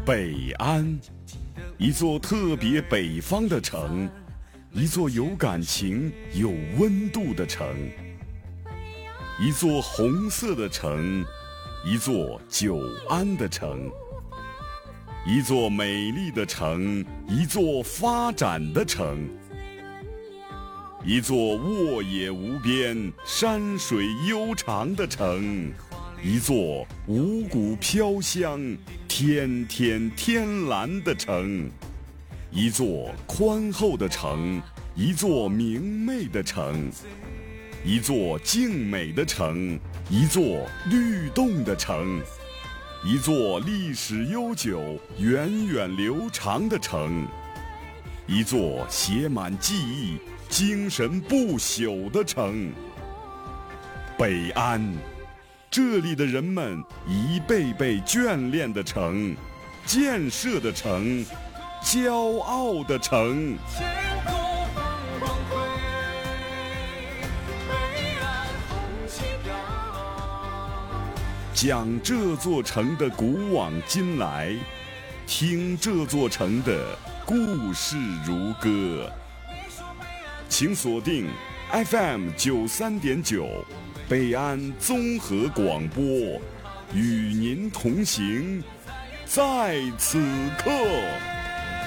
北安，一座特别北方的城，一座有感情、有温度的城，一座红色的城，一座久安的城，一座美丽的城，一座发展的城，一座沃野无边、山水悠长的城，一座五谷飘香、天天天蓝的城，一座宽厚的城，一座明媚的城，一座静美的城，一座律动的城，一座历史悠久、源远流长的城，一座写满记忆、精神不朽的城。北安，这里的人们一辈辈眷恋的城，建设的城，骄傲的城。讲这座城的古往今来，听这座城的故事如歌。请锁定 FM 93.9北安综合广播，与您同行，在此刻。